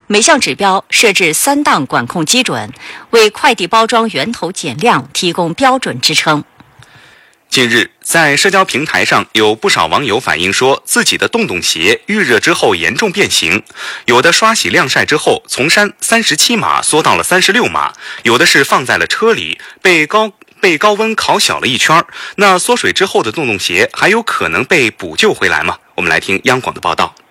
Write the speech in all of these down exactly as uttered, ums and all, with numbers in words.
每项指标设置三档管控基准，为快递包装源头减量提供标准支撑。 近日，在社交平台上有不少网友反映说，自己的洞洞鞋预热之后严重变形，有的刷洗晾晒之后从三三十七码缩到了三十六码，有的是放在了车里被高被高温烤小了一圈。那缩水之后的洞洞鞋还有可能被补救回来吗？我们来听央广的报道。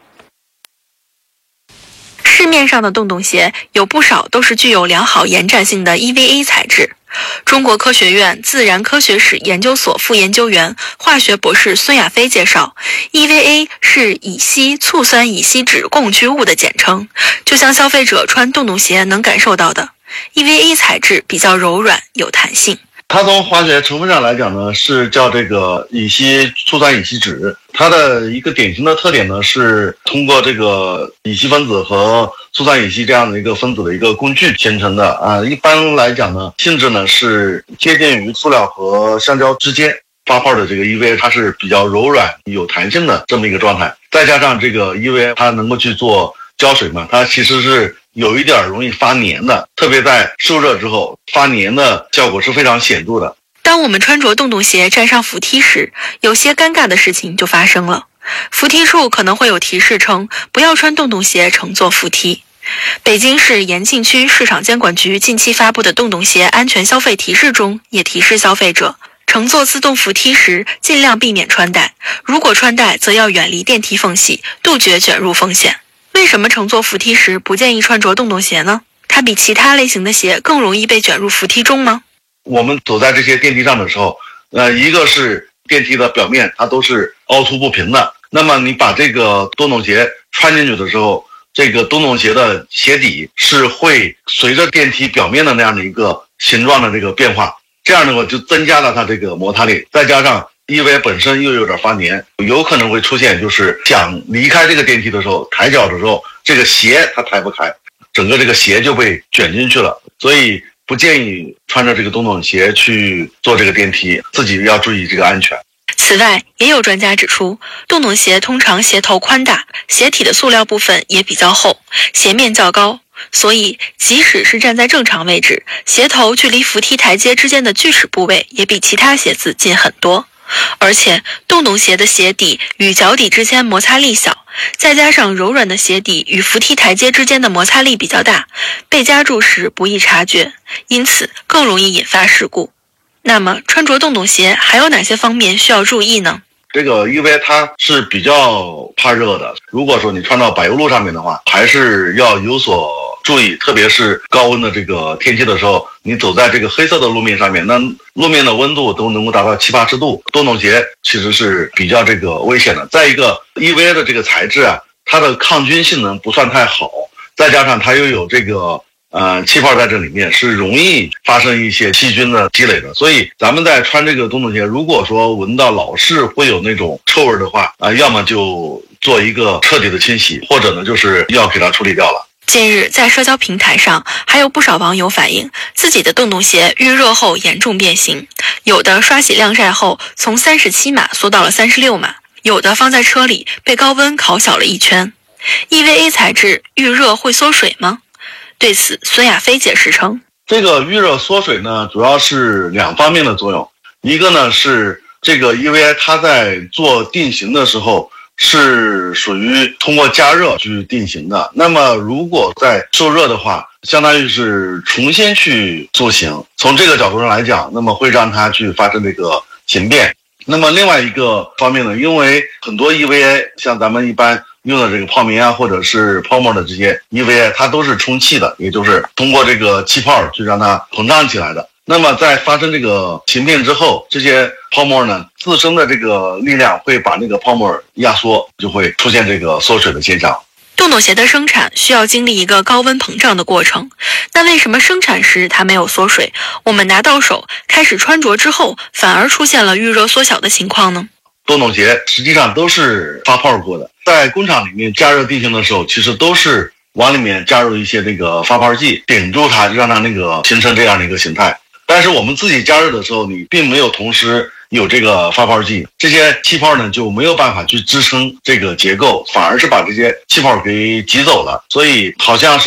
市面上的洞洞鞋有不少都是具有良好延展性的 E V A 材质。中国科学院自然科学史研究所副研究员、化学博士孙亚飞介绍 ，E V A 是乙烯醋酸乙烯酯共聚物的简称，就像消费者穿洞洞鞋能感受到的 ，E V A 材质比较柔软，有弹性。 它从化学成分上来讲呢，是叫这个乙烯醋酸乙烯酯。它的一个典型的特点呢，是通过这个乙烯分子和醋酸乙烯这样的一个分子的一个共聚形成的啊。一般来讲呢，性质呢是接近于塑料和橡胶之间。发泡的这个 E V A 它是比较柔软、有弹性的这么一个状态，再加上这个 E V A 它能够去做胶水嘛，它其实是有一点容易发黏的，特别在受热之后，发黏的效果是非常显著的。 当我们穿着洞洞鞋站上扶梯时，有些尴尬的事情就发生了。扶梯处可能会有提示称不要穿洞洞鞋乘坐扶梯。北京市延庆区市场监管局近期发布的洞洞鞋安全消费提示中也提示消费者，乘坐自动扶梯时尽量避免穿戴，如果穿戴则要远离电梯缝隙，杜绝卷入风险。为什么乘坐扶梯时不建议穿着洞洞鞋呢？它比其他类型的鞋更容易被卷入扶梯中吗？ 我们走在这些电梯上的时候，呃，一个是电梯的表面它都是凹凸不平的，那么你把这个洞洞鞋穿进去的时候，这个洞洞鞋的鞋底是会随着电梯表面的那样的一个形状的这个变化，这样的话就增加了它这个摩擦力，再加上E V A本身又有点发黏，有可能会出现就是想离开这个电梯的时候，抬脚的时候，这个鞋它抬不开，整个这个鞋就被卷进去了，所以不建议穿着这个洞洞鞋去坐这个电梯，自己要注意这个安全。 此外，也有专家指出，洞洞鞋通常鞋头宽大，鞋体的塑料部分也比较厚，鞋面较高，所以即使是站在正常位置，鞋头距离扶梯台阶之间的锯齿部位也比其他鞋子近很多。而且洞洞鞋的鞋底与脚底之间摩擦力小，再加上柔软的鞋底与扶梯台阶之间的摩擦力比较大，被夹住时不易察觉，因此更容易引发事故。那么穿着洞洞鞋还有哪些方面需要注意呢？ 这个因为它是比较怕热的，如果说你穿到柏油路上面的话，还是要有所注意，特别是高温的这个天气的时候，你走在这个黑色的路面上面，那路面的温度都能够达到七八十度，洞洞鞋其实是比较这个危险的。再一个 E V A 的这个材质啊，它的抗菌性能不算太好，再加上它又有这个呃气泡在这里面，是容易发生一些细菌的积累的。所以咱们在穿这个洞洞鞋，如果说闻到老是会有那种臭味的话啊、呃，要么就做一个彻底的清洗，或者呢就是要给它处理掉了。 近日，在社交平台上，还有不少网友反映自己的洞洞鞋预热后严重变形，有的刷洗晾晒后从三十七码缩到了三十六码，有的放在车里被高温烤小了一圈。E V A 材质预热会缩水吗？对此，孙亚飞解释称， 这个预热缩水呢，主要是两方面的作用，一个呢是这个 E V A 它在做定型的时候，是属于通过加热去定型的，那么如果在受热的话，相当于是重新去塑形，从这个角度上来讲，那么会让它去发生这个形变。那么另外一个方面呢，因为很多 E V A 像咱们一般用的这个泡棉啊，或者是泡沫的这些 E V A， 它都是充气的，也就是通过这个气泡去让它膨胀起来的。那么在发生这个形变之后，这些泡沫呢自身的这个力量会把那个泡沫压缩，就会出现这个缩水的现象。 洞洞鞋的生产需要经历一个高温膨胀的过程，那为什么生产时它没有缩水，我们拿到手开始穿着之后反而出现了预热缩小的情况呢？ 洞洞鞋实际上都是发泡过的，在工厂里面加热定型的时候，其实都是往里面加入一些那个发泡剂，顶住它，让它那个形成这样的一个形态。但是我们自己加热的时候，你并没有同时有这个发泡剂，这些气泡呢就没有办法去支撑这个结构，反而是把这些气泡给挤走了，所以好像是